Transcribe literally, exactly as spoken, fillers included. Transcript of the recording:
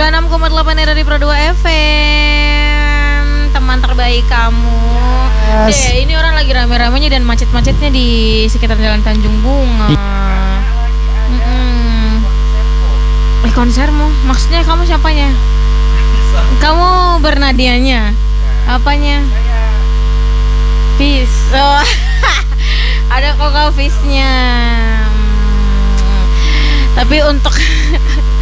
enam koma delapan R R I Pro dua F M, teman terbaik kamu. Yes. Deh, ini orang lagi rame-ramenya dan macet-macetnya di sekitar Jalan Tanjung Bunga. Mm-mm. Eh, konsermu? Maksudnya kamu siapanya? Kamu bernadianya? Apanya? Fish. Oh. Ada kokal fishnya. Hmm. Tapi untuk